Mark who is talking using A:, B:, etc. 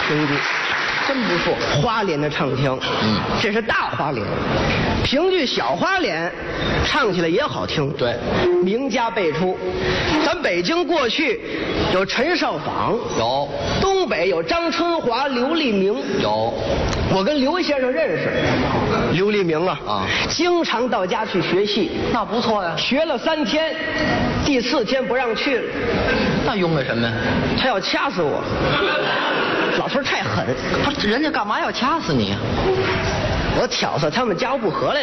A: 评剧。
B: 真不错，
A: 花脸的唱腔，这是大花脸。评剧小花脸，唱起来也好听。
B: 对，
A: 名家辈出。咱北京过去有陈少舫，
B: 有；
A: 东北有张春华、刘立明，
B: 有。
A: 我跟刘先生认识，刘立明啊，经常到家去学戏。
B: 那不错呀，
A: 学了3天，第4天不让去了。
B: 那用了什么呀？
A: 他要掐死我。老头太狠，
B: 人家干嘛要掐死你呀？
A: 我挑唆他们家不和来了。